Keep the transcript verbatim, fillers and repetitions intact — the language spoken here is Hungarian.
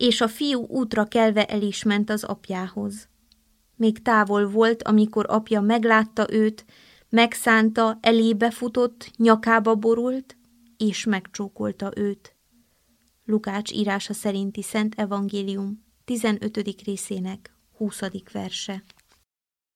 és a fiú útra kelve el is ment az apjához. Még távol volt, amikor apja meglátta őt, megszánta, elébe futott, nyakába borult, és megcsókolta őt. Lukács írása szerinti Szent Evangélium tizenötödik részének huszadik verse.